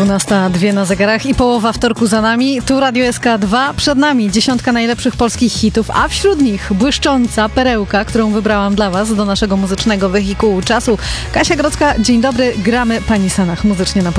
12:02 na zegarach i połowa wtorku za nami. Tu Radio SK2, przed nami 10 najlepszych polskich hitów, a wśród nich błyszcząca perełka, którą wybrałam dla Was do naszego muzycznego wehikułu czasu. Kasia Grodzka, dzień dobry, gramy Pani Sanach muzycznie na